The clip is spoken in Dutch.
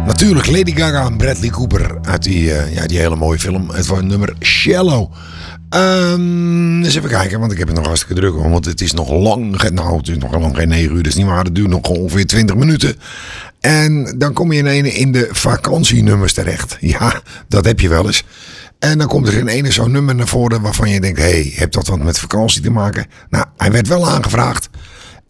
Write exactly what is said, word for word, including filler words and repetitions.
Natuurlijk Lady Gaga en Bradley Cooper uit die, uh, ja, die hele mooie film. Het was nummer Shallow. Um, eens even kijken, want ik heb het nog hartstikke druk. Want het is nog lang, nou het is nog lang geen negen uur, dat is niet waar. Het duurt nog ongeveer twintig minuten. En dan kom je in ene in de vakantienummers terecht. Ja, dat heb je wel eens. En dan komt er in ene zo'n nummer naar voren waarvan je denkt, hé, hey, heeft dat wat met vakantie te maken? Nou, hij werd wel aangevraagd.